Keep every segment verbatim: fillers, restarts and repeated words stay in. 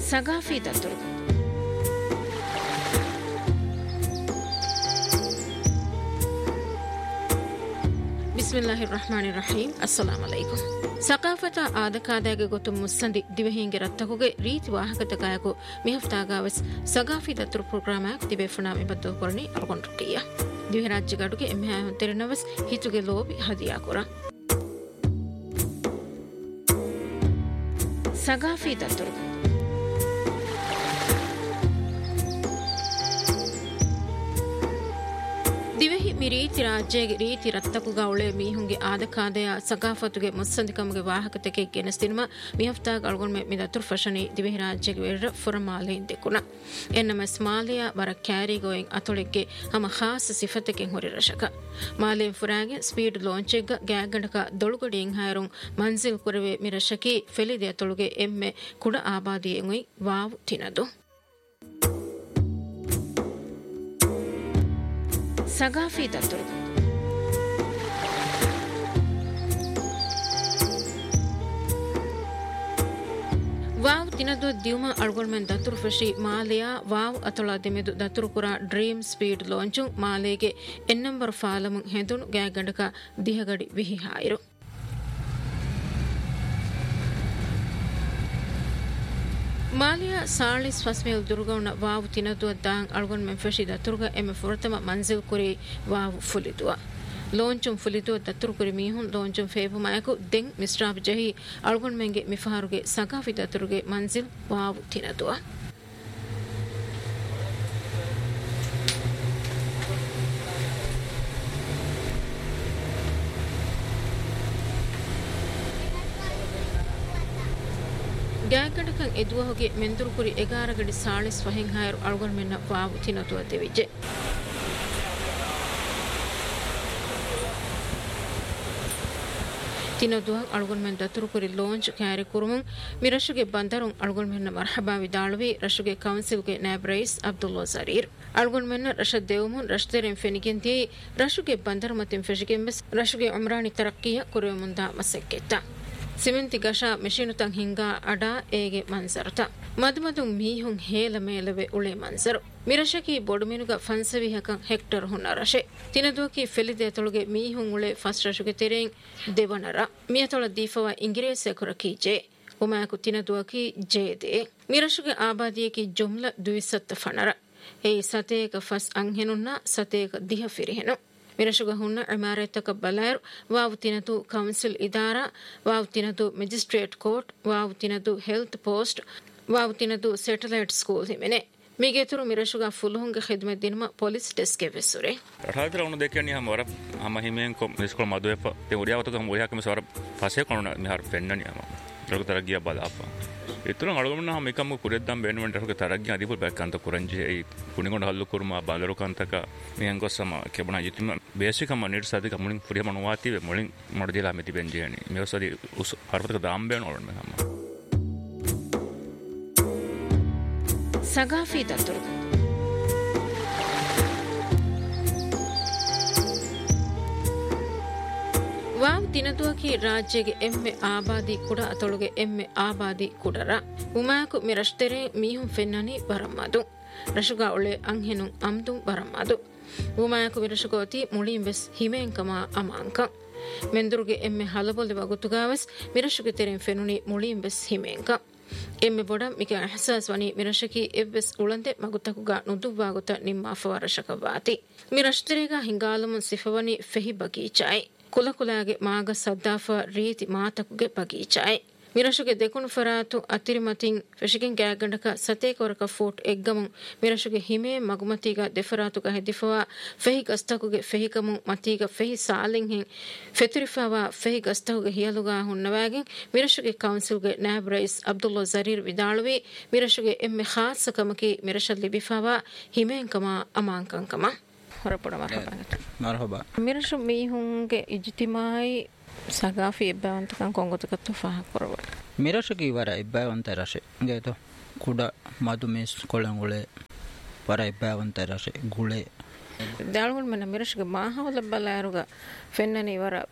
ಸಗಾಫಿ ದತ್ತರು ಬಿಸ್ಮಿಲ್ಲಾಹಿರ್ ರಹಮಾನಿರ್ ರಹೀಂ ಅಸ್ಸಲಾಮು ಅಲೈಕುಂ ಸಕಾಫತ ಆದಕಾದಾಗೆ ಗೊತ್ತು ಮುಸ್ಸಂದಿ ದಿವಹಿಂಗೆ ರತ್ತಕುಗೆ ರೀತಿ ವಾಹಕತಕಾಯಕು ಮಿಹಫ್ತಾಗಾವಸ್ ಸಗಾಫಿ ದತ್ತರು ಪ್ರೋಗ್ರಾಮಾಕ್ ದಿವೆ ಫುನಾಮಿ ಬದ್ದು ಕೊರನಿ ಅಲ್ಗೊಂಡ್ರುಕಿಯ ದಿವೆ ರಾಜ್ಯ ಗಡುಗೆ ಎಮ್ಮೆ ತೆರನವಸ್ ಹಿತುಗೆ ಲೋಬಿ ಹದಿಯಾ ಕೊರ ಸಗಾಫಿ ದತ್ತರು ದಿವೆಹಿ ಮಿ ರೀತಿ ರಾಜ್ಯಗೆ ರೀತಿ ರತ್ತಕುಗ ಉಳೆ ಮೀಹುಂಗೆ ಆದಕಾದಯ ಸಗಾಫತುಗೆ ಮುಸ್ಸಂದಿಕಮ್ಗೆ ವಾಹಕತೆಗೆ ಗೆನಸ್ತಿನುಮ ಮಿಹಫ್ತಾಗ ಅಳ್ಗೊಂಡ್ಮೆ ಮಿದತುರ್ ಫಶನಿ ದಿವೆಹಿ ರಾಜ್ಯಗೆ ವೆರ್ರ ಫುರಮಾಲೆ ಇಂದೆಕುನ ಎನ್ನಮ ಸ್ಮಾಲೆಯ ವರ ಕ್ಯಾರಿಗೋಯಿಂಗ್ ಅತೊಳೆಗೆ ಹಮ ಖಾಸ್ ಸಿಫತೆಗೆ ಹೊರಿ ರಶಕ ಮಾಲೆ ಫುರಾಗೆ ಸ್ಪೀಡ್ ಲಾಂಚೆಗ ಗ್ಯಾಗಂಡಕ ದೊಳುಗಡಿಯಂಗ್ ಹಾಯರುಂ ಮಂಜಿಲ್ ಕುರವೆ ಮಿರಶಕಿ ಫೆಲಿದೆ ಅತೊಳುಗೆ ಎಮ್ಮೆ ಕುಡ ಆಬಾದಿಯಂಗ್ ವಾವು ತಿನದು ಸಗಾಫಿ ದತ್ತರು ವಾವ್ ತಿನದು ದಿಯುಮ ಅಳ್ಗೊಳ್ಮೆನ್ ದತ್ತರು ಫಶಿ ಮಾಲೆಯ ವಾವ್ ಅತೊಳ ದಿಮೆದು ದತ್ತರು ಪುರ dream speed launch ಮಾಲೆಗೆ N number ಫಾಲಮು ಹೆದುನು ಗ್ಯಾಗಂಡಕ ದಿಹಗಡಿ ವಿಹಿ ಹಾಯಿರು ಮಾಲಿಯಾ ಸಾಳಿಸ್ ಫಸ್ಮೇಲ್ ದುರ್ಗೌನ ವಾವು ತಿನದುವ Dang ಅಳ್ಗೊಂಡ್ ಮೆಂಫಶಿ ದತ್ತುರ್ಗ ಎಮ್ಮೆ ಫುರತಮ ಮಂಜಿಲ್ ಕುರಿ ವಾವು ಫುಲಿದುವ ಲೋಂಚುಂ ಫುಲಿದುವ ದತ್ತುರು ಕುರಿ ಮೀಹುನ್ ಲೋಂಚುಂ ಫೇಬುಮಾಯಕು ದೆಂಗ್ ಮಿಸ್ಟ್ರಾಬ್ ಜಹಿ ಅಳ್ಗೊಂಡ್ ಮೆಂಗೆ ಮಿಫಾರುಗೆ ಸಗಾಫಿ ದತ್ತುರುಗೆ ಮಂಜಿಲ್ ವಾವು ತಿನದುವ ಗ್ಯಾಗಂಡಕಂ ಎದುವಹುಗೆ ಮೆಂದುರುಕುರಿ ಎಗಾರಗಡಿ ಸಾಳಿಸ್ ಫಹಿಂ ಹಾಯರು ಅಳ್ಗೊಂಡ್ ಮೆನ್ನ ವಾವು ತಿನದುವ ದೆವಿಜೆ ತಿನದುವ ಅಳ್ಗೊಂಡ್ men ದತ್ತುರುಕುರಿ launch carry ಕುರುಮುಂ ಮಿರಶುಗೆ ಬಂದರುಂ ಅಳ್ಗೊಂಡ್ ಮೆನ್ನ Marhaba ವಿದಾಳುವಿ ರಶುಗೆ ಕೌನ್ಸಿಲ್ಗೆ nab rice Abdullah ಜರೀರ್ ಅಳ್ಗೊಂಡ್ ಮೆನ್ನ ರಶದ್ ದೇವಮುನ್ ರಶ್ದೆರೆಂ ಫೆನಿಗೆಂತಿ ರಶುಗೆ ಬಂದರು ಮತ್ತಿಂ ಫೆಶಿಗೆಂಬಸ್ ರಶುಗೆ ಉಮ್ರಾನಿ ತರಕ್ಕಿಯ ಕುರುವೆ ಮುಂದ ಮಸೆಕ್ಕೆತ್ತ ಸಿಮೆಂತಿ ಗಶಾ ಮೆಷಿನುತಂ ಹಿಂಗಾ ಅಡಾ ಏಗೆ ಮನ್ಸರತ ಮದುಮದು ಮೀಹುಂ ಹೇಲ ಮೇಲವೆ ಉಳೆ ಮನ್ಸರು ಮಿರಶಕಿ ಬೊಡುಮಿನುಗ ಫನ್ಸವಿಹಕಂ ಹೆಕ್ಟರ್ ಹುನ್ನ ರಶೆ ತಿನದುವಕಿ ಫೆಲಿದೆ ತೊಳಗೆ ಮೀಹುಂ ಉಳೆ ಫಸ್ಟ್ ರಶುಗೆ ತೆರೆಂ ದೇವನರ ಮಿಯತೊಳ ದೀಫವ ಇಂಗಿರೇಸೆ ಕೊರಕಿ ಜೆ ಉಮಾಯಕು ತಿನದುವಕಿ ಜೇದೆ ಮಿರಶುಗೆ ಆಬಾದಿಯಕಿ ಜುಮ್ಲ ದುವಿಸತ್ತ ಫಣರ ಏ ಸತೇಕ ಫಸ್ ಅಂಹೆನುನ್ನ ಸತೇಕ ದಿಹ ಫಿರಿಹೆನು ಮಿರಶುಗ ಹುನ್ನ ಇಮಾರತಕ ಬಲಾಯರು ವಾವು ತಿನದು council ಇದಾರಾ ವಾವು ತಿನದು magistrate court ವಾವು ತಿನದು health post ವಾವು ತಿನದು satellite school ಹಿಮೆನೆ ಮಿಗೆತುರು ಮಿರಶುಗ ಫುಲ್ಹುಂಗ ಖಿದ್ಮತ್ ದಿನಮ police desk ವೆಸುರೆ ರಠಾದ್ರ ಅವನು ದೇಖನಿ ಹಮ ವರ ಹಮ ಹಿಮೆನ್ ಕೊ ಮಿಸ್ಕೊಳ ಮದುವೆಪ ತೆ ಉರಿಯಾವತ ಕಮ ಉರಿಯಾಕ ಮಿಸ್ ವರ ಫಾಸೆ ಕೊನ ಮಿಹಾರ್ ಫೆನ್ನನಿ ಹಮ ರಗ ತರಗಿಯ ಬಲಾಪ ಇತುರ ಅಳಗಮನ ಹಮ ಏಕಮ ಕುರೆದ್ದಂ ಬೇನವಂಟ ರಗ ತರಗಿಯ ಅದಿಪುರ ಬ್ಯಾಕಂತ ಕುರಂಜಿ ಐ ಕುಣಿಗೊಂಡ ಹಲ್ಲು ಕುರ್ಮ ಬಾಲರು ಕಂತಕ ಮಿಹಂಗೊ ಸಮ ಕೆಬಣ ಯತಿಮ ಬೇಸಿಕ್ ಹಮ ನಿರ್ಸಾದಿ ಕಮುಣಿಂ ಫುರಿಯ ಮನವಾತಿ ಮೊಳಿಂ ಮೊಡದಿಲ ಮೆತಿ ಬೆಂಜಿಯನಿ ಮೇವಸದಿ ಉಸ್ ಹರ್ವತಕ ದಾಂ ಬೇನ ಒಳme ಹಮ ಸಗಾಫಿ ದತ್ತರು ವಾವ್ ತಿನದುವಕಿ ರಾಜ್ಯಗೆ ಎಮ್ಮೆ ಆಬಾದಿ ಕುಡ ಅತೊಳುಗೆ ಎಮ್ಮೆ ಆಬಾದಿ ಕುಡರ ಉಮಾಯಕು ಮಿರಶ್ತೆರೆ ಮೀಹುಂ ಫೆನ್ನನಿ ಬರಮ್ಮದು ರಶುಗಾ ಉಳೆ ಅಂಹೆನು ಅಮ್ದುಂ ಬರಮ್ಮದು ಉಮಾಯಕು ಮಿರಶುಗೋತಿ ಮುಳಿಂ ಬೆಸ್ ಹಿಮೆಂಕಮ ಅಮಾಂಕ ಮೆಂದುರುಗೆ ಎಮ್ಮೆ ಹಲಬೊಲೆ ವಗುತುಗಾವಸ್ ಮಿರಶುಗೆ ತೆರೆಂ ಫೆನುನಿ ಮುಳಿಂ ಬೆಸ್ ಹಿಮೆಂಕ ಎಮ್ಮೆ ಬೊಡ ಮಿಕೆ ಅಹಸಾಸ್ ವನಿ ಮಿರಶಕಿ ಎವ್ವೆಸ್ ಉಳಂದೆ ಮಗುತಕುಗ ನುದುವಾಗುತ ನಿಮ್ಮ ಅಫವರಶಕವಾತಿ ಮಿರಶ್ತೆರೆಗ ಹಿಂಗಾಲಮುನ್ ಸಿಫವನಿ ಫೆಹಿ ಬಗೀಚಾಯ್ ಕುಲಕುಲಾಗೆ ಮಾಗ ಸದ್ದಾಫ ರೀತಿ ಮಾತಕುಗೆ ಬಗೀಚಾಯ್ ಮಿರಶುಗೆ ದೆಕುಣು ಫರಾತು ಅತಿರಿಮತಿಂ ಫೆಶಿಗೆನ್ ಗ್ಯಾಗಂಡಕ ಸತೇ ಕೊರಕ ಫೋಟ್ ಎಗ್ಗಮುಂ ಮಿರಶುಗೆ ಹಿಮೆ ಮಗುಮತಿಗ ದೆಫರಾತುಗ ಹೆದಿಫವಾ ಫೆಹಿ ಗಸ್ತಕುಗೆ ಫೆಹಿಕಮುಂ ಮತಿಗ ಫೆಹಿ ಸಾಲಿಂ ಹಿಂ ಫೆತುರಿಫವಾ ಫೆಹಿ ಗಸ್ತಕುಗೆ ಹಿಯಲುಗಾ ಹುನ್ನವಾಗೆನ್ ಮಿರಶುಗೆ ಕೌನ್ಸಿಲ್ಗೆ ನ್ಯಾಬ್ ರೈಸ್ ಅಬ್ದುಲ್ಲಾ ಜರೀರ್ ವಿದಾಳುವಿ ಮಿರಶುಗೆ ಎಮ್ಮೆ ಖಾಸಕಮಕಿ ಮಿರಶಲ್ಲಿ ಬಿಫವಾ ಹಿಮೆಂಕಮ ಅಮಾಂಕಂಕಮ ಹೊರಪಡ ಮರಹಬಾ ಮರಹಬಾ ಮಿರಶು ಮೀಹುಂಗೆ ಇಜ್ತಿಮಾಯಿ ಸಗಾಫಿ ಇಬ್ಬಾವಂತಕಂ ಕೊಂಗೊತಕತ್ತು ಫಾಹ ಕೊರವ ಮಿರಶಕಿ ವರ ಇಬ್ಬಾವಂತ ರಶೆ ಗೇತು ಕುಡ ಮದು ಮಿಸ್ ಕೊಳಂಗುಳೆ ವರ ಇಬ್ಬಾವಂತ ರಶೆ ಗುಳೆ ದಾಳಗುಣ ಮನ ಮಿರಶಗೆ ಮಾಹವಲ ಬಲಾರುಗ ಫೆನ್ನನಿ ವರ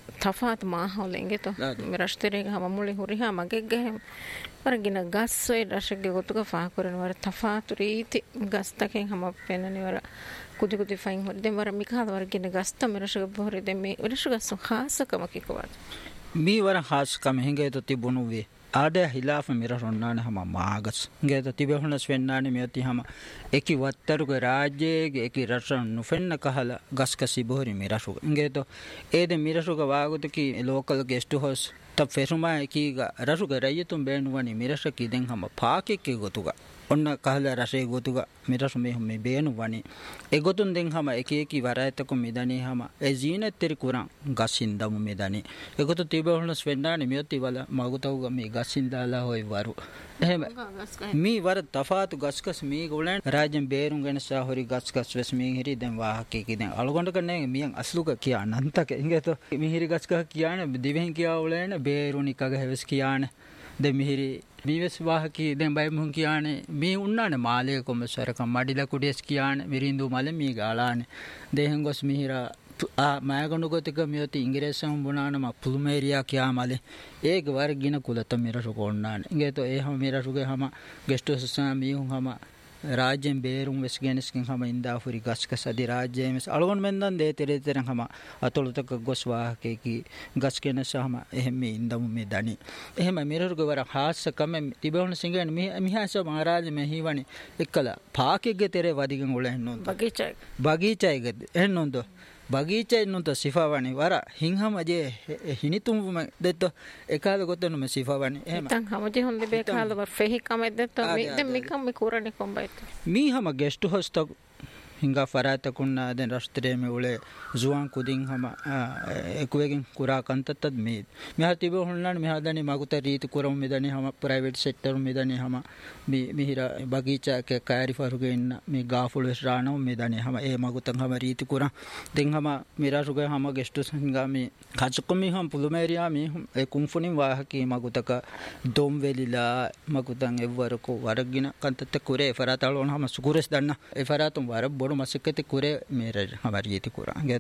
තෆාත් මාහවලෙන්ගේ තෝ මේ රෂ්තරේක හැම මුලි හුරිහා මගේ ගහම වරගින ගස්සොයි රෂගේ ගොතුක ෆා කරන වර තෆාත් රීති ගස්තකෙන් හැම පෙන්නනි වර කුදි කුදි ෆයින් හොර දෙම වර මිකාද වරගින ගස්ත මේ රෂග බොරේ දෙ මේ රෂග සඛාසකම කිකවත් මේ වර ખાસකම හිඟේ තෝ තිබුණු වේ ආඩ හිලාෆ මිර රොන්නාන හැම මාගස් ගේ තෝ තිබෙ හොනස් වෙන්නානි මෙති හැම එකි වත්තරුක රාජ්‍යයේ එකි රටන් නුෆෙන්න කහලා ගස්කසි බොරි මිරසුක ගේ තෝ ඒද මිරසුක වාගුතකි ලෝකල් ගෙස්ට් හවුස් තප් ෆෙරුමා එකීග රසුක රයතුම් බේනුවනි මිරසකි දෙන් හැම පාකෙක්කේ ගොතුක ඔන්න කහලා රසේ ගොතුක මිරසු මේ මේ බේනු වනි ඒ ගොතුන් දෙන් හැම එක එකී වරයතක මෙදනි හැම ඒ ජීනත්තෙරි කුරන් ගසින් දමු මෙදනි ඒ ගොතු තිබෙ හොනස් වෙන්නානි මෙති වල මගුතවුග මේ ගසින් දාලා හොයි වරු එහෙම මේ වර තෆාතු ගස්කස් මේ ගොලන් රාජ්‍යම් බේරුම් ගනසා හොරි ගස්කස් වෙස් මේ හිරි දැන් වාහකේ කි දැන් අලගොඬ කන්නේ මියන් අස්ලුක කියා අනන්තක ඉංගේතෝ මේ හිරි ගස්ක කියාන දිවෙන් කියා වලන බේරුනි කග හැවස් කියාන දැන් මිහිරි මීවස් වාහකී දැන් බය මුන් කියානේ මේ උන්නානේ මාලේ කොමසරක මඩිලා කුඩියස් කියානේ මිරින්දු මල මේ ගාලානේ දෙහෙන් ගොස් මිහිරා ಆ ಮಾಯಗೊಂಡುಗೋತಿಕ ಮಿಯತಿ ಇಂಗ್ರೇಸಂ ಬುನಾನ ಮ ಪುಲುಮೇರಿಯಾ ಕ್ಯಾಮಲೆ ಏಗ ವರ್ಗಿನ ಕುಲತ ಮಿರಸು ಕೊಣ್ಣಾನೆ ಇಂಗೇತೋ ಏ ಹಮ ಮಿರಸುಗೆ ಹಮ ಗೆಸ್ಟ್ ಹೌಸ್ ಮಿ ಹಮ ರಾಜ್ಯಂ ಬೇರುಂ ವೆಸ್ಗೆನಸ್ಕಿನ್ ಹಮ ಇಂದಾ ಫುರಿ ಗಸ್ಕ ಸದಿ ರಾಜ್ಯಂ ಮೆಸ್ ಅಳಗೊಂಡ್ ಮೆಂದನ್ ದೇ ತೆರೆ ತೆರೆ ಹಮ ಅತೊಳುತಕ ಗೊಸ್ವಾ ಕೇಕಿ ಗಸ್ಕೆನಸ ಹಮ ಎಹಮಿ ಇಂದಂ ಮೆ ದನಿ ಎಹಮ ಮಿರರುಗೆ ವರ ಹಾಸ ಕಮೆ ತಿಬೆಹೊಣ ಸಿಂಗನ್ ಮಿ ಮಿಹಾಸ ಮಹಾರಾಜ ಮೆ ಹಿವಣಿ ಎಕ್ಕಲ ಪಾಕೆಗೆ ತೆರೆ ವದಿಗಂ ಉಳೆ ಹೆಣ್ಣು ಬಗೀಚೈ ಬಗೀಚೈಗೆ ಹೆಣ್ಣೊಂದು ಬಗೀಚೆ ಇನ್ನೊಂದು ಸಿಫಾವಣಿ ವರ ಹಿಂಹಮ ಅಜೆ ಹಿನಿತುಂ ದೆತ್ತೋ ಏಕಾದ ಗೊತ್ತನು ಮೆ ಸಿಫಾವಣಿ ಎಹಮ ತಂ ಹಮಜೆ ಹೊಂದೆ ಬೇಕಾದ ವರ ಫೆಹಿ ಕಮೆ ದೆತ್ತೋ ಮಿ ದೆ ಮಿಕಂ ಮಿ ಕೂರನೆ ಕೊಂಬೈತ ಮಿ ಹಮ ಗೆಸ್ಟ್ ಹೊಸ್ತ ಹಿಂಗ ಫರಾತ ಕುನ್ನ ದೆನ್ ರಸ್ತ್ರೆ ಮೆ ಉಳೆ ಜುವಾನ್ ಕುದಿಂ ಹಮ ಎಕುವೆಗಿನ್ ಕುರಾ ಕಂತತ್ತದ್ ಮಿ ಮಿ ಹತಿಬೆ ಹೊಣ್ಣಾನ ಮಿ ಹದನಿ ಮಗುತ ರೀತಿ ಕುರಂ ಮಿದನಿ ಹಮ ಪ್ರೈವೇಟ್ ಸೆಕ್ಟರ್ ಮಿದನಿ ಹಮ ಮಿ ಮಿಹಿರ ಬಗೀಚಾ ಕೆ ಕಾರಿ ಫರುಗೆ ಇನ್ನ ಮಿ ಗಾಫುಲ್ ಶ್ರಾನೋ ಮಿದನಿ ಹಮ ಎ ಮಗುತಂ ಹಮ ರೀತಿ ಕುರಾ ದೆನ್ ಹಮ ಮಿರಾಸುಗೆ ಹಮ ಗೆಸ್ಟ್ ಹಿಂಗ ಮಿ ಖಾಚಕಂ ಮಿ ಹಮ ಪುಲುಮೇರಿಯಾ ಮಿ ಎ ಕುಂಫುನಿ ವಾಹಕಿ ಮಗುತಕ ದೊಂ ವೆಲಿಲಾ ಮಗುತಂ ಎವ್ವರಕು ವರಗಿನ ಕಂತತ್ತ ಕುರೆ ಫರಾತಾಳೋಣ ಹಮ ಸುಕುರೆಸ್ ದನ್ನ ಎ ಫರಾತಂ ವರ බොරු මසකෙත කුරේ මේර හමරියති කුරා ගේද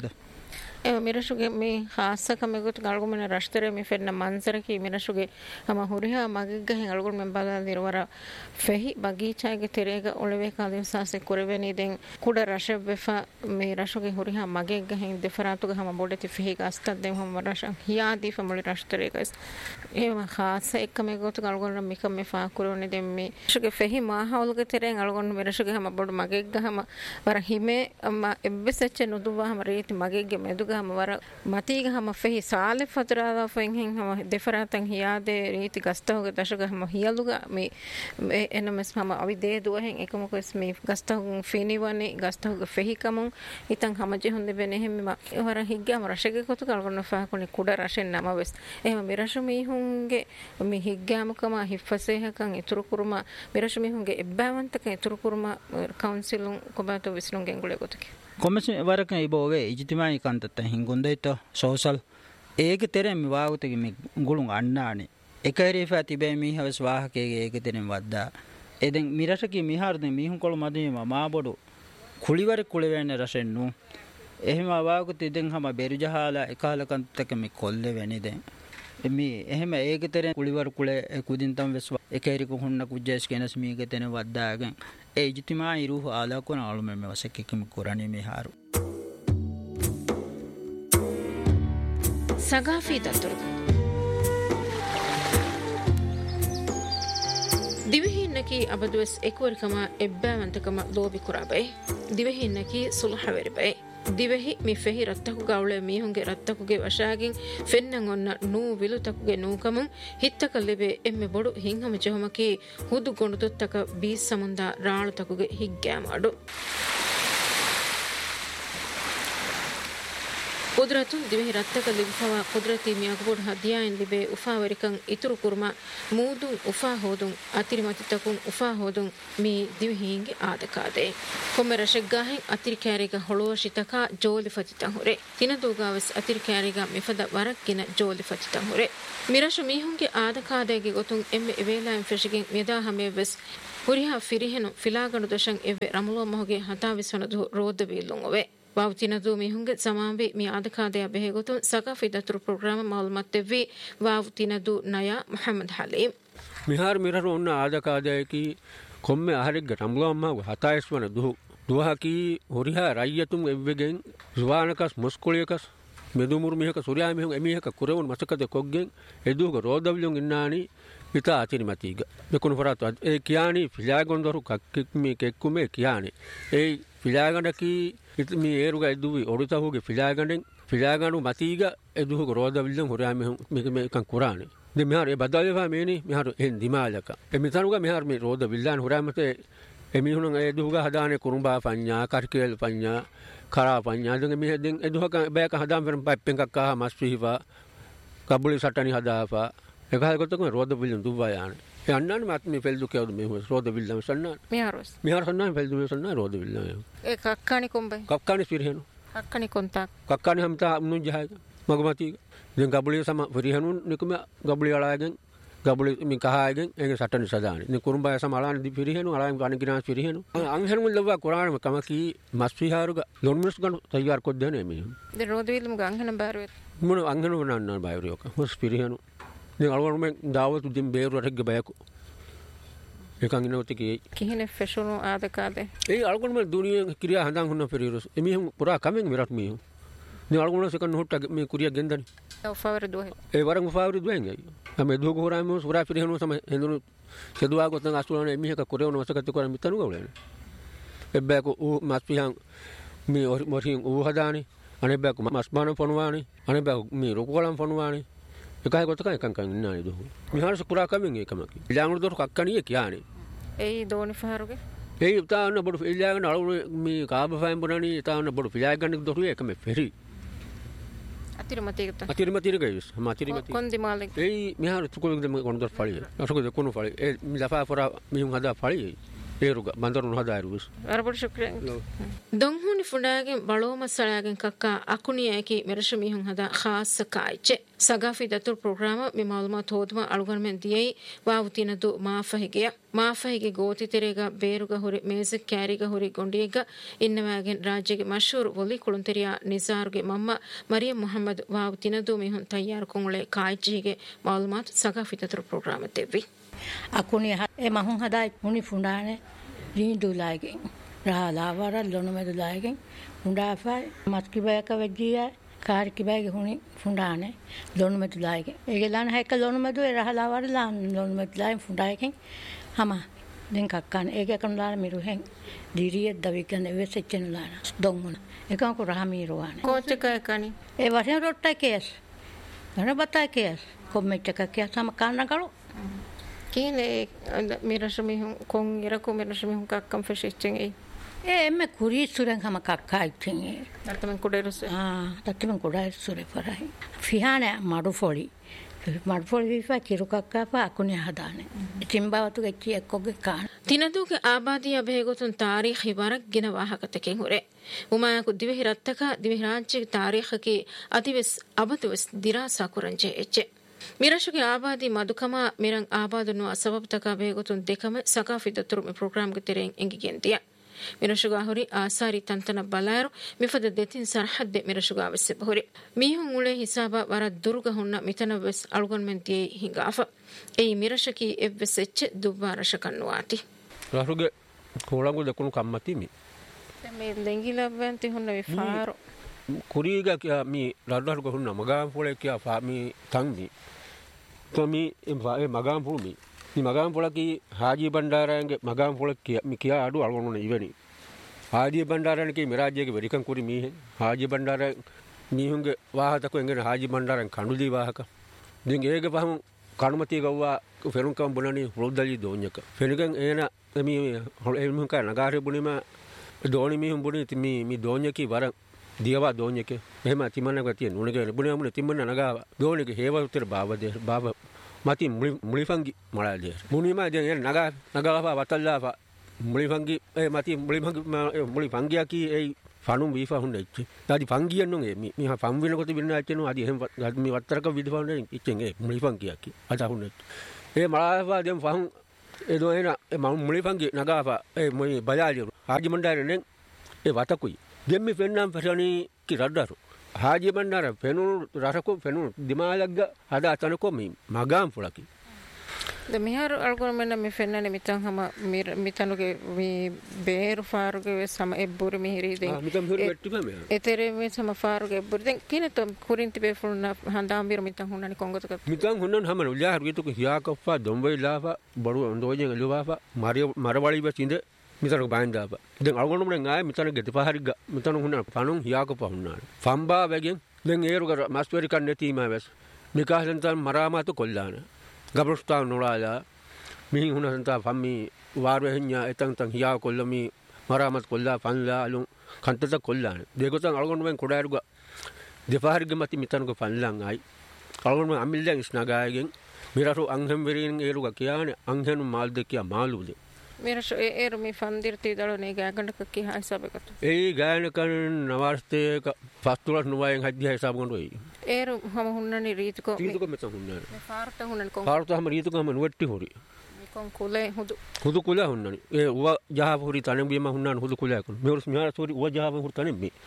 ඒ මිරසුගේ මේ ખાસක මෙගොත් ගල්ගොමන රෂ්තරේ මේ ෆෙන්න මන්සරකි මිරසුගේ හම හුරියා මගේ ගහෙන් අලගොල් මෙන් බදා දිරවර ෆෙහි බගීචාගේ තෙරේග ඔලවේ කාදෙන් සාසේ කුරවෙනි දෙන් කුඩ රෂ වෙෆා මේ රෂුගේ හුරියා මගේ ගහෙන් දෙෆරාතුගේ හම බොඩති ෆෙහි ගස්තත් දෙන් හම රෂ හියාදී ෆමලි රෂ්තරේ ගස් ඒ ખાસ එක මෙගොත් ගල්ගොල් මික මේ ෆා කුරවනි දෙන් මේ රෂුගේ ෆෙහි මාහවලගේ තෙරෙන් අලගොල් මිරසුගේ හම බොඩ මගේ ගහම වර හිමේ එබ්බෙසච්ච නුදුවා හම රීති මගේ ගේ මෙදු ගම වර මතීග හම ෆෙහි සාලෙ ෆදරාදා ෆෙන් හින් හම දෙෆරාතන් හියාදේ රීති ගස්තෝග දශග හම හියලුග මේ එනමස් හම අවි දේ දුවහෙන් එකමකස් මේ ගස්තෝග ෆිනිවනේ ගස්තෝග ෆෙහි කමුන් ඉතන් හම ජෙ හොඳ වෙනේ හැම වර හිග්ගම රෂගේ කොතු කල්ගොන ෆාකුනේ කුඩ රෂෙන් නම වෙස් එහෙම මිරෂු මීහුන්ගේ මේ හිග්ගම කම හිෆසේහකන් ඉතුරු කුරුම මිරෂු මීහුන්ගේ එබ්බවන්තක ඉතුරු කුරුම කවුන්සිලුන් කොබතෝ විස්නුන්ගෙන් ගුලේ කොතකේ කොමස් වරක ඉබෝවේ ඉජිතිමායි කන්තත හිඟුන්දයිත සෝසල් ඒක තෙරෙම් වාගුතගේ මේ ගුළුන් අන්නානේ එකරීෆා තිබේ මී හවස් වාහකයේ ඒක තෙරෙම් වද්දා එදෙන් මිරසකී මිහාරදෙන් මීහුන් කොළ මදීම මාබොඩු කුලිවර කුලවෙන්න රසෙන්නු එහෙම වාගුතේ දෙන් හැම බෙරුජහාලා එකහලකන්තක මේ කොල්ලේ වෙන්නේ දැන් මේ එහෙම ඒක තෙරෙන් කුලිවර කුලේ කුදින් තම් වෙස් එකරික හුන්න කුජ්ජස් කෙනස් මීක තෙන වද්දාගෙන් ඒ ඉජ්තිමා ඉරුහ ආලා කොන අලුම මේ වසකෙකම කුරණී මිහාරු සගාෆී දතුරු දිවහින්නකී අබදුවස් එක්වරකම එබ්බෑවන්තකම ලෝබි කුරාබයි දිවහින්නකී සුල්හවරිබයි දිවෙහි මි ෆෙහි රත්තකු ගවුලේ මීහුන්ගේ රත්තකුගේ වශාගෙන් ෆෙන්නන් ඔන්න නූ විලුතකුගේ නූකමුන් හිත්තක ලෙබේ එම්මෙ බොඩු හිංහම ජොහමකී හුදු ගොණුතුත්තක බීස් සමුන්දා රාළුතකුගේ හිග්ගෑම අඩු ಕುದ್ರತು ದಿವೆಹಿ ರತ್ತಕ ಲಿಬ್ಫವ ಕುದ್ರತಿ ಮಿಯಗಬುಡ್ ಹದಿಯಾಯನ್ ಲಿಬೆ ಉಫಾವರಿಕಂ ಇತುರು ಕುರ್ಮ ಮೂದು ಉಫಾ ಹೋದುಂ ಅತಿರಿ ಮತಿತಕುಂ ಉಫಾ ಹೋದುಂ ಮಿ ದಿವೆಹಿಂಗೆ ಆದಕಾದೆ ಕೊಮ್ಮೆ ರಶಗ್ಗಾಹೆಂ ಅತಿರಿ ಕ್ಯಾರಿಗ ಹೊಳುವ ಶಿತಕ ಜೋಲಿ ಫತಿತಂ ಹೊರೆ ತಿನದೂಗಾವಸ್ ಅತಿರಿ ಕ್ಯಾರಿಗ ಮಿಫದ ವರಕ್ಕಿನ ಜೋಲಿ ಫತಿತಂ ಹೊರೆ ಮಿರಶು ಮೀಹುಂಗೆ ಆದಕಾದೆಗೆ ಗೊತುಂ ಎಮ್ಮೆ ಇವೇಲಾಯಂ ಫೆಶಿಗೆಂ ಮಿದಾ ಹಮೆವೆಸ್ ಹುರಿಹಾ ಫಿರಿಹೆನು ಫಿಲಾಗಣು ದಶಂ ಎವ್ವೆ ರಮುಲೋ ಮೊಹಗೆ ಹತಾವಿಸನದು ರೋದ ಬೀಲುಂ ಒವೆ ವಾವ್ ತಿನದು ಮಿಹುಂಗೆ ಸಮಾಂಬಿ ಮಿ ಆದಕಾದೆ ಅಬೆಹೆಗೊತುನ್ ಸಕಾಫಿ ದತುರು ಪ್ರೋಗ್ರಾಮ್ ಮಾಲೂಮಾತ್ ತೆವ್ವಿ ವಾವ್ ತಿನದು ನಯಾ ಮೊಹಮ್ಮದ್ ಹಲೀಮ್ ಮಿಹಾರ್ ಮಿರರು ಉನ್ನ ಆದಕಾದೆಕಿ ಕೊಮ್ಮೆ ಆಹರಿಗ್ಗ ರಮ್ಲಮ್ಮ ಹತಾಯಿಸ್ವನ ದುಹು ದುಹಕಿ ಹೊರಿಹ ರಯ್ಯತುಂ ಎವ್ವೆಗೆನ್ ಜುವಾನಕಸ್ ಮುಸ್ಕುಳಿಯಕಸ್ මෙදුමුරු මිහක සුරයා මිහුන් එමිහක කුරවුන් මසකද කොග්ගෙන් එදුහක රෝදවිලුන් ඉන්නානි පිතා අතිනි මතීග මෙකුණු පරත් ඒ කියානි ෆිලාගොන්දරු කක්කික් මේ කෙක්කුමේ කියානි ඒ ෆිලාගණකි මේ ඒරුග එදුවි ඔරුතහුගේ ෆිලාගණෙන් ෆිලාගණු මතීග එදුහක රෝදවිලුන් හොරයා මිහුන් මේක මේකන් කුරානි දෙ මෙහාර ඒ බදල්වා මේනි මෙහාර එන් දිමාලක එමිතනුග මෙහාර මේ රෝදවිල්ලාන් හොරයා මතේ එමිහුන් එදුහක හදානේ කුරුඹා පඤ්ඤා කර්කේල් පඤ්ඤා කරා පඤ්ඤාදෙන් මෙහෙදෙන් එදුහක බෑක හදාම් පෙරම් පයිප්පෙන් කක්කා මස් පිහිවා කබුලි සටනි හදාපා එකහල් කොතක රෝද බිල්ලන් දුබා යන ඒ අන්නාන මත් මේ ෆෙල්දු කියවද මේ රෝද බිල්ලන් සන්නා මිහාරස් මිහාර සන්නා ෆෙල්දු මේ සන්නා රෝද බිල්ලන් ඒ කක්කානි කොම්බේ කක්කානි පිරිහෙනු කක්කානි කොන්තාක් කක්කානි හම්තා මුන් ජහයි මගමති දැන් කබුලි සම පිරිහෙනු නිකම කබුලි අලාගෙන් ගබුලි මින් කහායගෙන් ඒක සටනි සදානි නේ කුරුම්බය සම අලාන දි පිරිහෙනු අලාන් ගාන ගිනාස් පිරිහෙනු අංහෙනු මුල් ලවා කුරාන කමකි මස් පිහාරුග ලොන්මිස් ගන්න තයාර කොත් දෙනේ මේ ද රෝද විල්ලම ගංහන බාරුවේ මොන අංහෙනු වනන්න බාරුවක මස් පිරිහෙනු නේ අලවරු මෙන් දාවතු දින් බේරු රටක බයකු එකන් ඉනොත් කී කිහින ෆැෂන් ආදකාද ඒ අලගොන් මෙ දුනිය ක්‍රියා හඳන් හුන්න පෙරිරස් එමිහුන් පුරා කමෙන් මිරත් මිහුන් නේ අලගොන් සකන් හොට්ට මේ කුරිය ගෙන්දනි ෆවර දුවේ ඒ වරන් ෆවර දුවෙන් અમે දුක හොරාම සුරා පිරිහෙනු සම හෙඳුනු සෙදුවා ගොතන් අසුලන එමිහක කුරේවන වසකත් කර මිතනු ගවලන එබ්බෑක ඌ මස් පිහන් මේ මොරින් ඌ හදානි අනෙබ්බෑක මස් බාන පොනුවානි අනෙබ්බෑක මේ රොකෝලම් පොනුවානි එකයි ගොතක එකන් කන් ඉන්නානි දුහ මිහාර සුකුරා කමින් ඒකමකි ඉලාංගුල දොර කක්කණිය කියන්නේ ඒ දෝනි ෆහරුගේ ඒ තාන බඩු ඉලාංගන අලු මේ කාබ ෆයිම් බොනනි තාන බඩු ෆිලාගන්න දොරු එකම ෆෙරි අතිරමතිගත අතිරමතිරගයස් මාතිරමති කොන්දි මාලෙක් ඒ මිහාර තුකොලෙන් දෙම කොන්දර ෆලිය අසුක දෙකොණු ෆලිය ඒ මිලෆා ෆරා මිහුන් හදා ෆලිය ඒරුග බන්දරුන් හදාරුස් අරබුල් ශුක්‍රයන් දොන්හුනි ෆුඩාගෙන් බලෝම සලාගෙන් කක්කා අකුණියකි මෙරෂ මිහුන් හදා ખાસ කායිචೆ ಸಗಾಫಿ ದತುರ್ ಪ್ರೋಗ್ರಾಮ ಮಿ ಮಾಲೂಮಾತ್ ಹೋದ್ಮ ಅಳುಗರ್ಮೆನ್ ದಿಯೈ ವಾವುತಿನದು ಮಾಫಹಿಗೆಯ ಮಾಫಹಿಗೆ ಗೋತಿ ತೆರೆಗ ಬೇರುಗ ಹುರಿ ಮೇಜಕ್ ಕ್ಯಾರಿಗ ಹುರಿ ಗೊಂಡಿಯಗ ಇನ್ನವಾಗೆನ್ ರಾಜ್ಯಗೆ ಮಶೂರ್ ಒಲಿ ಕುಳುಂತೆರಿಯ ನಿಜಾರ್ಗೆ ಮಮ್ಮ Mariam Mohammed ವಾವುತಿನದು ಮಿಹುನ್ ತಯ್ಯಾರ್ ಕೊಂಗುಳೆ ಕಾಯ್ಜಿಗೆ ಮಾಲೂಮಾತ್ ಸಗಾಫಿ ದತುರ್ ಪ್ರೋಗ್ರಾಮ ತೆವ್ವಿ ಅಕುನಿ A ಮಹುನ್ ಹದಾಯ್ Muni ಫುಂಡಾನೆ ರೀದುಲಾಗೆ ರಾಲಾವರ ಲೊನುಮೆದುಲಾಗೆ ಫುಂಡಾಫೈ ಮತ್ಕಿಬಯಕ ವೆಜ್ಜಿಯ car කිබෑගේ හුනි ෆුණානේ ලොණු මෙතුලායගේ ඒගේ ලාන හැක ලොණු මෙතු ඒ රහලා වර ලාන ලොණු මෙතුලායෙන් ෆුණායකින් හම දෙන් කක්කාන ඒගේ කන්ලාර මිරුහෙන් දිරිය දවිකන එවෙසෙච්චන ලාන දොම්මුන එකම કો රහමීරවානේ කෝච් එක එකනි ඒ වශයෙන් රොට්ටා කේස් ගන බතා කේස් කොම්මෙච්ච එක කිය සම කන්නකලු කීනේ මිරෂමි කොන් ඉරකු මිරෂමි කක්කම් ෆෙෂිච්චෙන් ඒ ඒ එම්මෙ කුරී සුරෙන් හම කක්කා ඉතින් ඒ තත්තමෙන් කුඩේරුස ආ තත්තමෙන් කුඩායි සුරේ ෆරයි ෆිහානේ මඩුෆොලි මඩුෆොලි විෆා කිරු කක්කාපා අකුණේ හදානේ ඉතින් බවතු ගෙච්චි එක්කොගේ කාන තිනදුගේ ආබාදී අබේගොතුන් තාරීඛි වරක් ගෙන වාහකතකෙන් හොරේ උමායකු දිවෙහි රත්තක දිවෙහි රාජ්‍යගේ තාරීඛකි අතිවෙස් අබතුවෙස් දිරාසා කුරංජේ එච්චේ මිරෂුගේ ආබාදී මදුකම මිරං ආබාදුනු අසබබතක අබේගොතුන් දෙකම සකාෆි දතුරු මේ ප්‍රෝග්‍රෑම් ಗೆ ತೆರೆಂ ಎಂಗಿಗೆಂದಿಯ මිරෂුගා හොරි ආසාරි තන්තන බලාරු මිෆද දෙතින් සරහද්ද මිරෂුගා වෙස්ස බහොරි මීහුන් උලේ හිසාබ වර දුර්ග හොන්න මිතන වෙස් අලුගන් මෙන්තියේ හිඟාෆ ඒ මිරෂකි එව්වෙස් එච්ච දුබ්බාරෂ කන්නුවාති රහුගේ කොළඟු දකුණු කම්මතිමි මේ ලෙංගිලබ්බන්ති හොන්න විෆාරෝ කුරීග කියා මේ රඩහරුග හොන්න මගාම් පොලේ කියා ෆාමි තංගි තොමි එ මගාම් පුමි ಈ ಮಗಾಂ ಪೊಳಕಿ ಹಾಜಿ ಬಂಡಾರಂಗೆ ಮಗಾಂ ಪೊಳಕಿ ಮಿಕಿಯ ಆಡು ಅಳಗೊಂಡು ಇವೆನಿ ಹಾಜಿ ಬಂಡಾರನ್ಗೆ ಮಿರಾಜ್ಯಗೆ ವೆರಿಕಂ ಕುರಿ ಮೀಹೆ ಹಾಜಿ ಬಂಡಾರ ಮೀಹುಂಗೆ ವಾಹತಕು ಎಂಗೆ ಹಾಜಿ ಬಂಡಾರನ್ ಕಂಡುದಿ ವಾಹಕ ದಿಂಗೆ ಏಗೆ ಪಹಂ ಕಣಮತಿ ಗವ್ವ ಫೆರುಂಕಂ ಬುನನಿ ಹುಳುದಲಿ ದೋನ್ಯಕ ಫೆನುಗಂ ಏನ ಮಿ ಎಮುಕ ನಗಾರೆ ಬುನಿಮ ದೋಣಿ ಮೀಹುಂ ಬುನಿ ತಿಮಿ ಮಿ ದೋನ್ಯಕಿ ವರ දියවා දෝඤ්‍යකේ එහෙම තිමන්නක තියෙන උණගේ බුණමුණ තිමන්න නගාව දෝණික හේව උතර බාවදේ බාව mati mulifangi malade munima je naga naga watalla mulifangi eh mati mulifangi mulifangi aki ei fanum wifa hunde ichi dadi fangiyan no mi mi fam winakoti winna achenu adi ehem mi wattaraka widifa hunde ichen ei mulifangi aki ada hunde e malawa dem fam e do ena e mulifangi naga fa e moi bajaji haji mandare nen e watakui දෙම්මි පෙන්නම් පසනී කි රද්දරු හාජි බණ්ඩාර පෙනුණු රසකෝ පෙනුණු දිමාලග්ග හදා අතනකෝ මේ මගාම් පුලකි ද මිහාර අල්ගොන මෙන්න මේ ෆෙන්නනේ මිතන් හම මිතනුගේ මේ බේරු ෆාරුගේ සම එබ්බුරි මිහිරි දෙන් ආ මිතන් හොරි වෙට්ටි මම එතරේ මේ සම ෆාරුගේ එබ්බුරි දෙන් කිනත කුරින්ති බේ ෆුල්න හඳාම් බිර මිතන් හුන්නනි කොංගතක මිතන් හුන්නන හම උල්ලා හරිතු හියාකප්පා දොම්බයි ලාපා බඩු ඔන්දෝජෙන් එළුවාපා මරිය මරවලි බසින්ද මිතන බාන්දාපා දැන් අල්ගොන මෙන් ආය මිතන ගෙති පහරිග මිතන හුන්නන පණුන් හියාකප්පා හුන්නාන ෆම්බා වැගෙන් දැන් ඒරුග මස්වරි කන්නේ තීමා වැස් මිකාසෙන් තන් මරාමාතු කොල්ලාන ගබරුස්තා නොලාලා මිහින් හුනසන්තා ෆම්මි වාරවෙහිඤ්ඤා එතන් තන් හියා කොල්ලමි මරාමත් කොල්ලා ෆන්ලා අලු කන්තත කොල්ලාන දෙගොතන් අලගොන්න මෙන් කොඩාරුග දෙපාරිග මති මිතනුග ෆන්ලන් ආයි අලගොන්න මෙන් අමිල්ලන් ස්නගායගෙන් මිරරු අංහෙම් වෙරින් ඒරුග කියානේ අංහෙනු මාල් දෙකියා මාලුද මිරෂ ඒ ඒරු මි ෆන්දිර්ති දලනේ ගාගණ්ඩක කි හයිසබකට ඒ ගායනකන් නවස්තේක පස්තුලස් නුවයෙන් හජ්ජි හිසාබ ගොන්ඩොයි ඒරු හම හුන්නනි රීතිකෝ රීතිකෝ මෙතන හුන්නන මේ ෆාරත හුන්නන කොන් ෆාරත හම රීතිකෝ හම නුවට්ටි හොරි කොන් කුලේ හුදු හුදු කුලා හුන්නනි ඒ උව ජහව හොරි තනෙම් බීම හුන්නන හුදු කුලා කොන් මෙවරස් මිහාර සෝරි උව ජහව හොරි තනෙම් මේ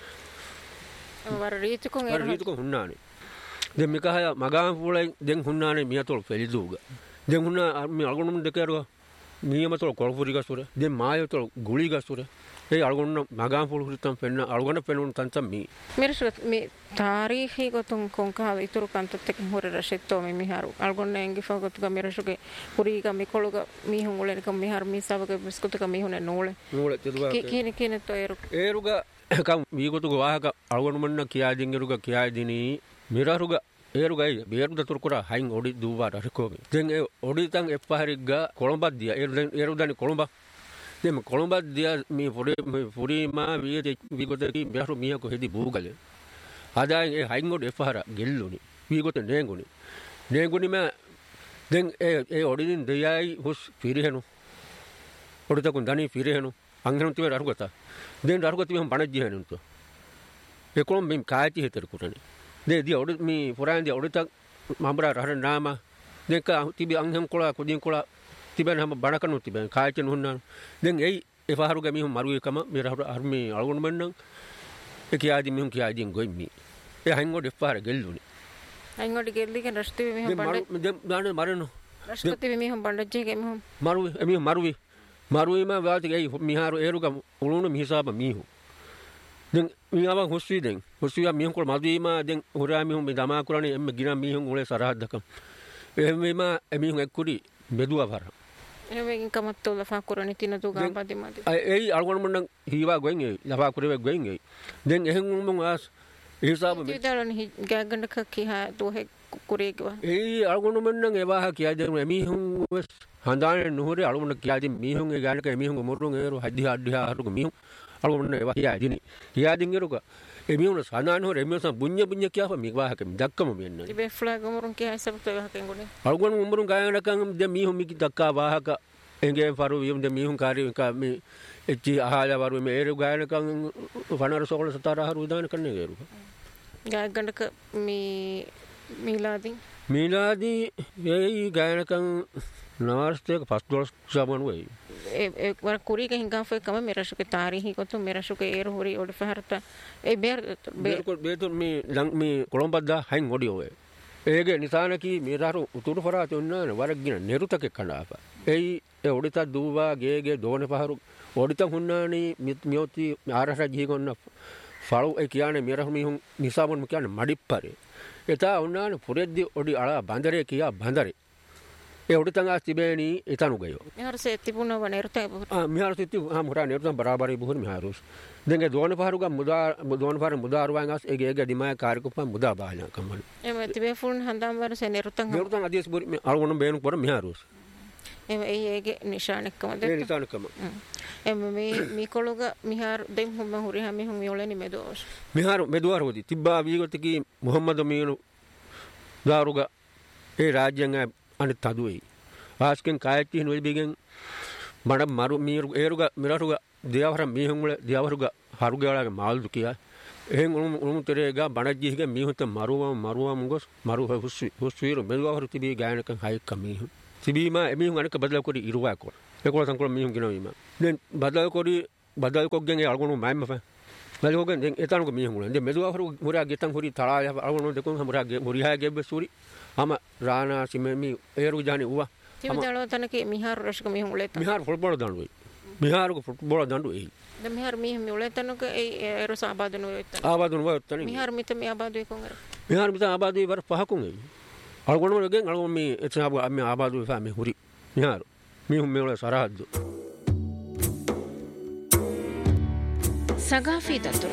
වර රීතිකෝ වර රීතිකෝ හුන්නානේ දැන් මිකහය මගාම් පුලෙන් දැන් හුන්නානේ මියතොල් ෆෙලිදුග දැන් හුන්නා මේ අලගොන්නම දෙකරුවා මියමතොල් කොල්පුරි ගසුර දැන් මායතොල් ගුලි ගසුර ඒ අලගොන්න මගාම් පුල හුරිතම් පෙන්න අලගොන්න පෙනුන තන්තම් මේ මිරෂ මේ තාරීහි ගොතුන් කොන්කා ඉතුරු කන්තත් එක්ක හොර රෂෙත්තෝ මේ මිහාරු අලගොන්න එංගි ෆගතුග මිරෂුගේ පුරීග මිකොලුග මිහුන් උලෙනක මිහාර මිසවගේ බිස්කුතක මිහුනේ නෝලේ නෝලේ තිරුවා කීනේ කීනේ තෝ ඒරු ඒරුග කම් මීගොතුග වාහක අලගොන්න මන්න කියා දින්ගරුග කියා දිනී මිරරුග ඒරුගයි බේරුද තුරුකුර හයින් ඔඩි දුවා රකෝමි දැන් ඒ ඔඩි තන් එප්පහරිග්ග කොළඹක් දියා ඒරු දැන් ඒරු දනි කොළඹ දැන් කොළඹක් දියා මේ පුරි පුරි මා වියේ විගොතකි බේරු මියක හෙදි බූගලේ ආදායන් ඒ හයින් ඔඩි එප්පහර ගෙල්ලුනි විගොත නේගුනි නේගුනි මා දැන් ඒ ඒ ඔඩින් දෙයයි හුස් පිරිහෙනු ඔඩි තකුන් දනි පිරිහෙනු අංගනු තිබේ රරුගත දැන් රරුගත මෙහම් බණජ්ජි හනුන්තු ඒ Colombo මෙම් කායති හෙතර කුරනේ de dia odu mi foran dia odu tak mambra rahar nama de ka tibi angham kola kudin kola tiben ham banakanu tiben kaachen hunna den ei e faharu ga mi hum maru ekama mi rahar armi algon mennan e kiyadi mi hum kiyadi goimmi e hango de fara gelluni hango de gelli ken rashti mi hum bande de dane marano rashti mi hum bandajje ge mi hum maru mi hum maru maru ma waati ei mi haru eru ga ulunu mi hisaba mi hu den මියාව හොස්සී den හොස්සියා මිහුන් කොල මදීම den හොරා මිහුන් මේ දමා කුරානේ එම්ම ගිනා මිහුන් උලේ සරහද්දකම් එම්මෙම මිහුන් එක්කුඩි බෙදුවා පර එවෙන් කමත්තෝ ලෆා කුරානේ තින දුගා බදි මදි ඒ අල්ගොන මන්න හීවා going ඒ ලෆා කුරේ going ඒ den එහෙන් උම්ම ආස් හිසාබ මේ දලන ගාගණ්ඩක කිහා දෝහෙ කුරේ ගවා ඒ අල්ගොන මන්න ඒවා කියා දෙන මිහුන් හඳානේ නුහුරේ අල්ගොන කියා දෙන මිහුන් ඒ ගානක මිහුන් මොරුන් ඒරු හදි හඩියා හරුක මිහුන් අලගොන්න ඒවා කියා දිනි කියා දින්ගරුක එමියුන සනාන හොර එමියුන බුඤ්ඤ බුඤ්ඤ කියාප මිවාහක දක්කම මෙන්න ඉබේ ෆ්ලාග් මොරුන් කියා සබත වහකෙන් ගොනේ අලගොන්න මොරුන් ගායනකම් දෙ මිහු මිකි දක්කා වාහක එංගේ ෆරු වියම් දෙ මිහුන් කාර්ය ක මේ එච්චි අහාල වරු මේ ඒරු ගායනකම් වනර සොකල සතර හරු දාන කන්නේ ගේරු ගායකණ්ඩක මේ මීලාදී මීලාදී ඒ ගායනකම් नारस्ते फर्स्ट डोज सामान वही ए एक बार कुरी के हिंगा फे कम मेरा शुके तारीही को तो मेरा शुके एर होरी ओड फहरता ए बेर बेर को बेर तो मी लंग मी कोलंबदा हाइंग ओडियो वे एगे निशान की मेरा रो उतुर फरा चोन्ना वरगिन नेरुत के खंडापा ए ए ओडिता दुवा गे गे दोने पहारु ओडिता हुन्नानी मियोती आरसा जी कोन फाळු ए कियाने मेरा मी हुं निसाबन कियाने मडिप्परे एता उन्नाने पुरेद्दी ओडि आळा बांदरे किया बांदरे ඒ උඩ තංගා තිබේනි ඊතනු ගයෝ මෙහර සෙති පුන වනේරත ආ මෙහර සෙති ආ මුරා නෙරතම් බරාබරි බුහුර මෙහරුස් දෙංග දෝන පහරුග මුදා දෝන පහර මුදා අරුවාංගස් ඒගේ ඒගේ දිමා කාර්යකුප මුදා බාලන කම්මන එම තිබේ ෆුන් හඳම් වර සෙනෙරතම් නෙරතම් අදිස් බුරි මේ අරුවන බේනු පොර මෙහරුස් එම ඒ ඒගේ නිශානකම දෙක ඒ නිශානකම එම මේ මිකොලුග මිහාර දෙම් හොම හුරි හැමි හොම යොලනි මෙදෝස් මිහාර මෙදවර හොදි තිබ්බා වීගොතකි මොහම්මද මීනු දාරුග ඒ රාජ්‍යංග අනිත් තදුවේ ආස්කෙන් කායටි නොයිබිගෙන් මඩ මරු මීරු ඒරුග මිරරුග දියවර මීහුංගල දියවරුග හරුගයාලගේ මාල්දු කියා එහෙන් උණු උණු තෙරේගා බණජ්ජිහිගේ මීහුත මරුවම මරුවම ගොස් මරු හුස්සි හුස්වීරු මෙලවහරු තිබී ගායනකන් හයික මීහු තිබීම එමීහුන් අනක බදල කොරි ඉරුවා කොර ඒකොල සංකොල මීහුන් ගිනවීම දැන් බදල කොරි බදල කොග්ගෙන් ඒ අල්ගොනු මයිම්ම ෆ මලෝගෙන් දැන් එතනක මිහුණා දැන් මෙදුවා හරු මුරා ගෙතන් හුරි තරාය අරවන දෙකුන් මුරා මුරිහා ගෙබ්බ සූරි අම රානා සිමෙමි ඒරු ජානි උවා තිබදලෝ තනක මිහාර රෂක මිහුන් උලෙත මිහාර ෆුට්බෝල් දඬුයි මිහාරක ෆුට්බෝල් දඬුයි දැන් මිහාර මිහම උලෙතනක ඒ ඒරු සාබාදන උලෙත ආබාදන වත්තනි මිහාර මිත මේ ආබාදුයි කොංගර මිහාර මිත ආබාදුයි වර පහකුන් ඒ අලගොන වලගෙන් අලගොන මේ එතන මේ ආබාදුයි ෆාමි හුරි මිහාර මිහුන් මේ වල සරහද්දු සගාෆී දතුරු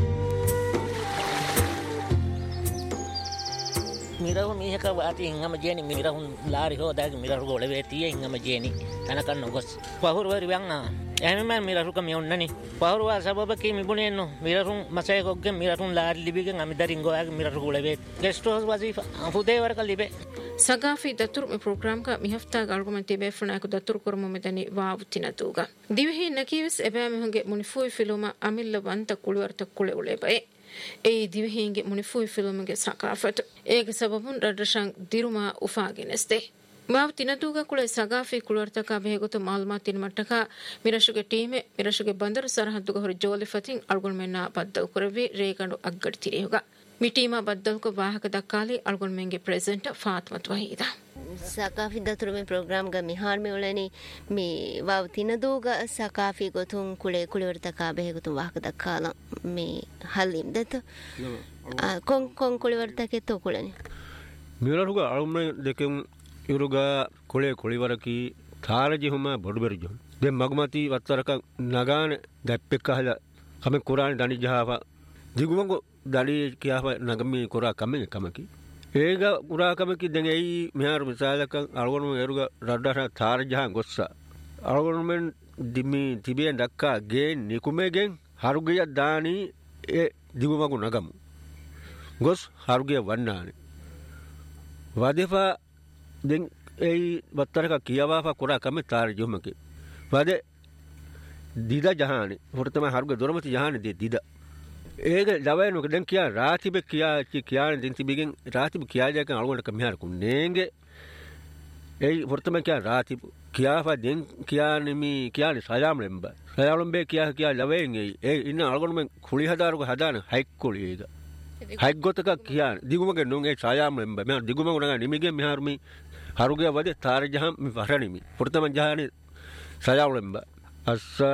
මිරහු මිහක වාති ඉංගම ජේනි මිරහුන් ලාරි හොදාගේ මිරහු ගොලවේ තියේ ඉංගම ජේනි තනකන්න ගොස් පහුරු වරි වංගා එහම මිරහු කම යොන්නනි පහුරු වා සබබ කි මිබුනේන්නු මිරහුන් මසය කොග්ගේ මිරහුන් ලාරි ලිබිගෙන් අමිදරින් ගෝයාගේ මිරහු ගොලවේ ගෙස්ට් හවුස් වසීෆා අහුදේ වරක ලිබේ ಸಗಾಫಿ ದತ್ತುರು ಮಿ ಪ್ರೋಗ್ರಾಮ್ ಕ ಮಿಹಫ್ತಾ ಗಾಳ್ಗುಮಂತಿ ಬೇಫುನಾಯಕು ದತ್ತುರು ಕುರುಮ ಮೆದನಿ ವಾವುತ್ತಿನ ತೂಗ ದಿವಹಿ ನಕೀವಿಸ್ ಎಬಾಮಿ ಹಂಗೆ ಮುನಿಫುಯಿ ಫಿಲುಮ ಅಮಿಲ್ಲ ವಂತ ಕುಳುವರ್ತ ಕುಳೆ ಉಳೆ ಬಯೆ ඒ දිවහින්ගේ මුනිෆුයි ෆිල්ම්ගේ සකාෆට ඒක සබබුන් රඩෂං දිරුමා උෆාගෙනස්තේ මාව තිනතුග කුලේ සගාෆි කුලවර්තක බෙහෙගොත මාල්මාත් තින මට්ටක මිරෂුගේ ටීමේ මිරෂුගේ බන්දර සරහදුග හොර ජෝලි ෆතින් අල්ගොන් මෙන්නා බද්දව කරවි රේකඬු අග්ගඩ තිරේහුග මිටීමා බද්දල්ක ವಾಹಕ ದಕ್ಕಾಲಿ ಅಳ್ಗೊಂಡ್ ಮೆಂಗೆ ಪ್ರೆಸೆಂಟ್ ಫಾತ್ಮತ್ ವಹೀದಾ ಸಕಾಫಿ ದತುರು ಮೆ ಪ್ರೋಗ್ರಾಮ್ ಗ ಮಿಹಾರ್ ಮೆ ಉಳನಿ ಮಿ ವಾವ್ ತಿನದೂಗ ಸಕಾಫಿ ಗೊತುಂ ಕುಳೆ ಕುಳೆವರ್ತ ಕಾಬೆ ಗೊತುಂ ವಾಹಕ ದಕ್ಕಾಲ ಮಿ ಹಲ್ಲಿಂ ದತ ಕೊಂ ಕೊಂ ಕುಳೆವರ್ತ ಕೆ ತೋ ಕುಳೆನಿ මිරරුග අලුම දෙකෙන් ඉරුග කොලේ කොලිවරකි තාරජි හුම බොඩබෙරිජු දෙම් මගමති වත්තරක නගාන දැප්පෙක් අහලා කම කුරානි දණි ජහව දිගුමඟ දඩි කියාව නගමි කුරා කමෙන් කමකි ඒක කුරා කමකි දැන් එයි මෙහාර මිසාලක අලුගොනු එරුග රඩර තාරජහ ගොස්ස අලුගොනුමෙන් දිමි තිබෙන් දක්කා ගේ නිකුමෙගෙන් හරුගිය දානි ඒ දිගුමඟ නගමු ගොස් හරුගිය වන්නානේ වදෙපා දැන් එයි වත්තරක කියාවා කුරා කම තාරජුමකි වදේ දිද ජහානේ වර්තම හරුග දොරමති ජහානේ දිද ඒක දවයනක දැන් කියා රාතිබ කියා කියා දැන් තිබෙගෙන් රාතිබ කියා ජයක අලුගොන්ට කමිහාර කුන්නේගේ ඒ වර්තම කියා රාතිබ කියාවා දැන් කියා නිමි කියානේ සයාම් ලෙම්බ සයාම් ලෙම්බේ කියා කියා දවයෙන් ඒ ඒ ඉන්න අලුගොන්ට මෙන් කුලි හදාරුක හදාන හයික් කුලි ඒක හයික් ගොතක කියා දිගුමගේ නුන් ඒ සයාම් ලෙම්බ මම දිගුම උනගා නිමිගේ මිහාර මි හරුගේ වදේ තාරජහම් මි වරණිමි වර්තම ජහානේ සයාම් ලෙම්බ අස්ස